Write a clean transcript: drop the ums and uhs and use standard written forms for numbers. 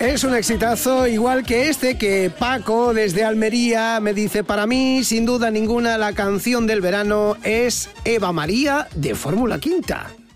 Es un exitazo, igual que este que Paco desde Almería me dice: para mí, sin duda ninguna, la canción del verano es Eva María de Fórmula Quinta.